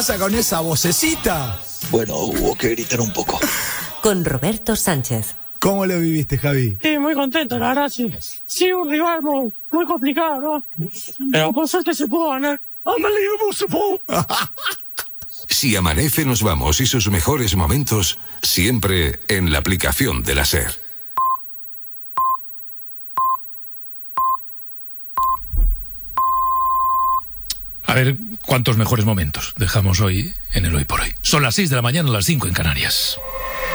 pasa con esa vocecita? Bueno, hubo que gritar un poco. Con Roberto Sánchez. ¿Cómo lo viviste, Javi? Sí, muy contento, la verdad, sí. Sí, un rival muy complicado, ¿no? Pero por suerte se pudo ganar. Si amanece, nos vamos y sus mejores momentos siempre en la aplicación de la SER. A ver cuántos mejores momentos dejamos hoy en el Hoy por Hoy. Son las 6 de la mañana, las 5 en Canarias.